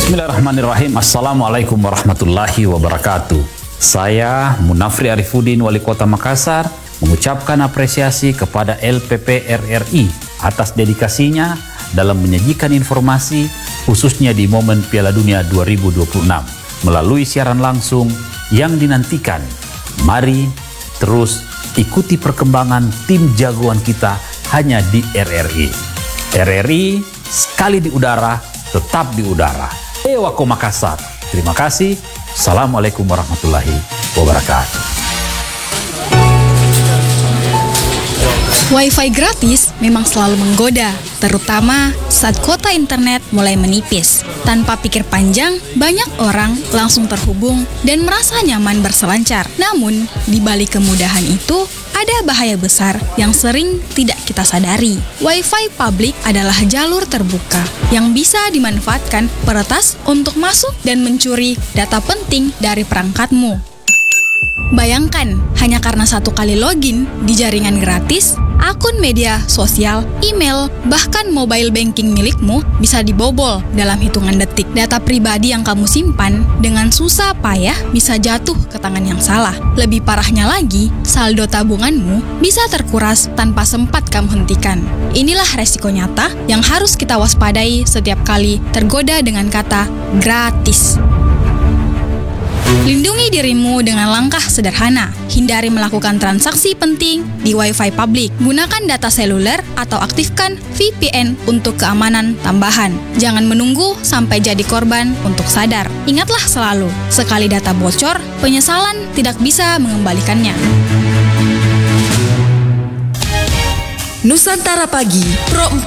Bismillahirrahmanirrahim. Assalamualaikum warahmatullahi wabarakatuh. Saya Munafri Arifuddin, Wali Kota Makassar, mengucapkan apresiasi kepada LPP RRI atas dedikasinya dalam menyajikan informasi khususnya di momen Piala Dunia 2026 melalui siaran langsung yang dinantikan. Mari terus ikuti perkembangan tim jagoan kita hanya di RRI. RRI sekali di udara, tetap di udara. Ewako Makassar. Terima kasih. Assalamualaikum warahmatullahi wabarakatuh. Wi-Fi gratis memang selalu menggoda, terutama saat kuota internet mulai menipis. Tanpa pikir panjang, banyak orang langsung terhubung dan merasa nyaman berselancar. Namun, di balik kemudahan itu, ada bahaya besar yang sering tidak kita sadari. Wi-Fi publik adalah jalur terbuka yang bisa dimanfaatkan peretas untuk masuk dan mencuri data penting dari perangkatmu. Bayangkan, hanya karena satu kali login di jaringan gratis, akun media sosial, email, bahkan mobile banking milikmu bisa dibobol dalam hitungan detik. Data pribadi yang kamu simpan dengan susah payah bisa jatuh ke tangan yang salah. Lebih parahnya lagi, saldo tabunganmu bisa terkuras tanpa sempat kamu hentikan. Inilah resiko nyata yang harus kita waspadai setiap kali tergoda dengan kata gratis. Lindungi dirimu dengan langkah sederhana. Hindari melakukan transaksi penting di Wi-Fi publik. Gunakan data seluler atau aktifkan VPN untuk keamanan tambahan. Jangan menunggu sampai jadi korban untuk sadar. Ingatlah selalu, sekali data bocor, penyesalan tidak bisa mengembalikannya. Nusantara Pagi, Pro 4